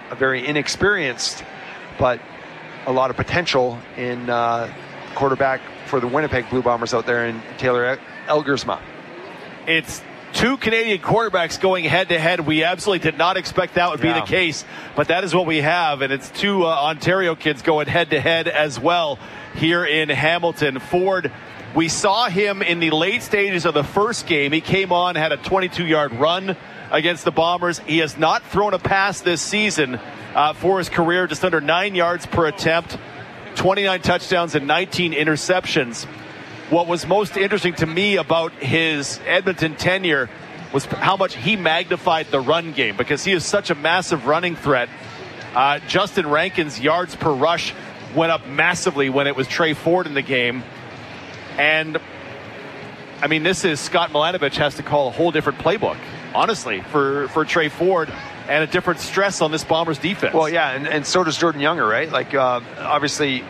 a very inexperienced, but a lot of potential in quarterback for the Winnipeg Blue Bombers out there in Taylor Elgersma. It's two Canadian quarterbacks going head-to-head. We absolutely did not expect that would be the case, but that is what we have, and it's two Ontario kids going head-to-head as well here in Hamilton. Ford, we saw him in the late stages of the first game. He came on, had a 22-yard run against the Bombers. He has not thrown a pass this season for his career, just under 9 yards per attempt, 29 touchdowns and 19 interceptions. What was most interesting to me about his Edmonton tenure was how much he magnified the run game, because he is such a massive running threat. Justin Rankin's yards per rush went up massively when it was Trey Ford in the game. And, I mean, this is Scott Milanovich has to call a whole different playbook, honestly, for Trey Ford, and a different stress on this Bombers defense. Well, yeah, and so does Jordan Younger, right? Like, obviously,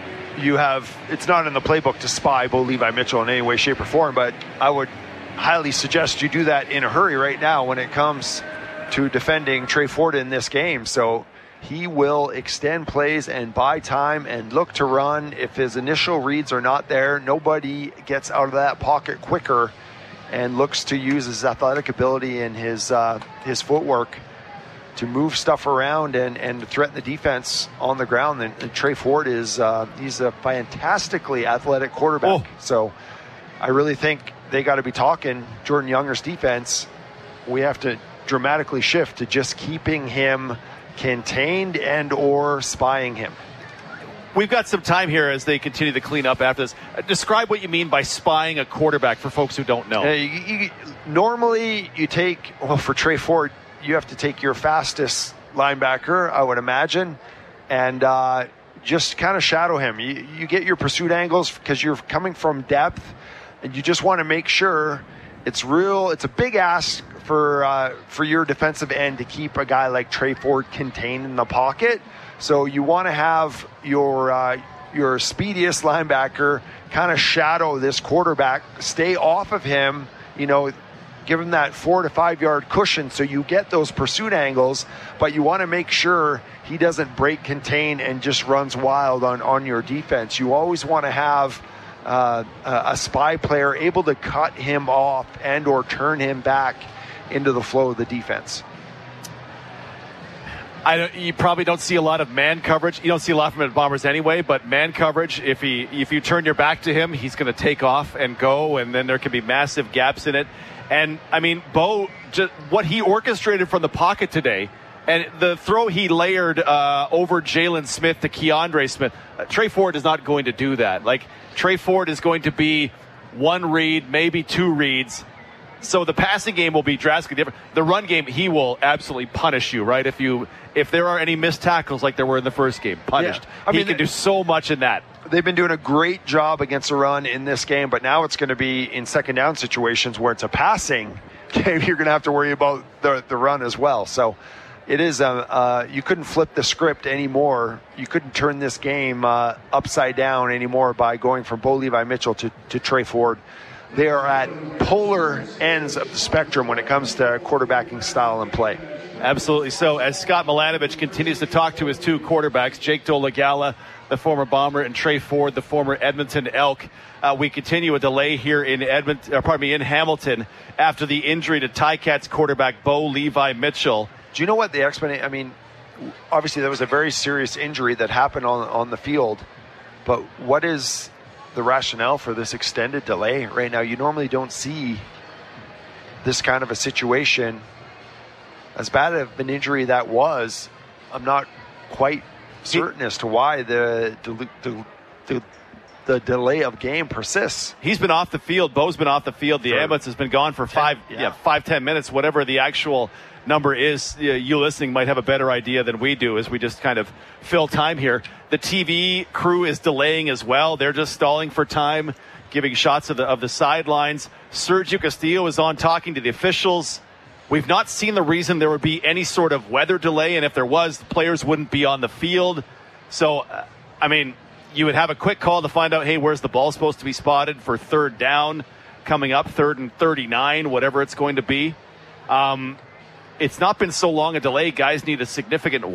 it's not in the playbook to spy Bo Levi Mitchell in any way, shape, or form, but I would highly suggest you do that in a hurry right now when it comes to defending Trey Ford in this game. So he will extend plays and buy time and look to run. If his initial reads are not there, nobody gets out of that pocket quicker and looks to use his athletic ability and his footwork to move stuff around and threaten the defense on the ground. And Trey Ford he's a fantastically athletic quarterback. So I really think they got to be talking Jordan Younger's defense. We have to dramatically shift to just keeping him contained and or spying him. We've got some time here as they continue to clean up after this. Describe what you mean by spying a quarterback for folks who don't know. Normally you take, for Trey Ford, you have to take your fastest linebacker, I would imagine, and just kind of shadow him. You get your pursuit angles because you're coming from depth, and you just want to make sure it's a big ask for your defensive end to keep a guy like Trey Ford contained in the pocket. So you want to have your speediest linebacker kind of shadow this quarterback, stay off of him, give him that 4 to 5 yard cushion so you get those pursuit angles, but you want to make sure he doesn't break contain and just runs wild on your defense. You always want to have a spy player able to cut him off and or turn him back into the flow of the defense. You probably don't see a lot of man coverage. You don't see a lot from the Bombers anyway, but man coverage, if you turn your back to him, he's going to take off and go, and then there can be massive gaps in it. And, I mean, Bo, just what he orchestrated from the pocket today, and the throw he layered over Jalen Smith to Keandre Smith, Trey Ford is not going to do that. Like, Trey Ford is going to be one read, maybe two reads. So the passing game will be drastically different. The run game, he will absolutely punish you, right? If there are any missed tackles like there were in the first game, punished. Yeah. He can do so much in that. They've been doing a great job against the run in this game, but now it's going to be in second down situations where it's a passing game. You're going to have to worry about the run as well. So it is you couldn't flip the script anymore. You couldn't turn this game upside down anymore by going from Bo Levi Mitchell to Trey Ford. They are at polar ends of the spectrum when it comes to quarterbacking style and play. Absolutely. So as Scott Milanovich continues to talk to his two quarterbacks, Jake Dolegala, the former Bomber, and Trey Ford, the former Edmonton Elk, we continue a delay here in Hamilton after the injury to Ticats quarterback Bo Levi Mitchell. Do you know what the explanation? I mean, obviously there was a very serious injury that happened on the field, but what is the rationale for this extended delay right now? You normally don't see this kind of a situation. As bad of an injury that was, I'm not quite certain as to why the delay of game persists. He's been off the field. Bo's been off the field. The ambulance has been gone for 5-10 minutes, whatever the actual number is. You listening might have a better idea than we do as we just kind of fill time here. The TV crew is delaying as well. They're just stalling for time, giving shots of the sidelines. Sergio Castillo is on talking to the officials. We've not seen the reason there would be any sort of weather delay, and if there was, the players wouldn't be on the field. So, you would have a quick call to find out, hey, where's the ball supposed to be spotted for third down coming up, 3rd and 39, whatever it's going to be. It's not been so long a delay. Guys need a significant